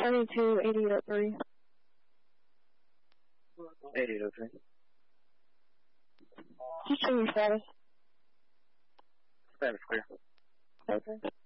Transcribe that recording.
Turning to 8803. 8803. Just check your status. Status clear. Okay.